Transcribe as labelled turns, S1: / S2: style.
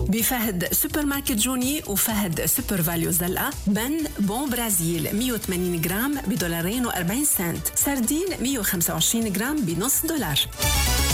S1: بفهد سوبر ماركت جوني وفهد سوبر فاليو زلقة. بن بون برازيل 180 جرام $2.40. سردين 125 جرام $0.50.